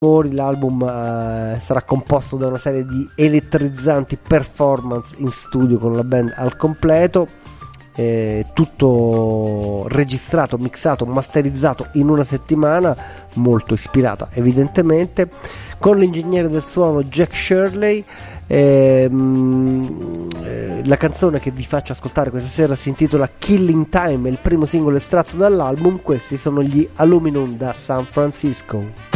L'album sarà composto da una serie di elettριzzanti performance in studio con la band al completo, tutto registrato, mixato, masterizzato in una settimana, molto ispirata evidentemente, con l'ingegnere del suono Jack Shirley. La canzone che vi faccio ascoltare questa sera si intitola Killing Time, è il primo singolo estratto dall'album. Questi sono gli Aluminum da San Francisco.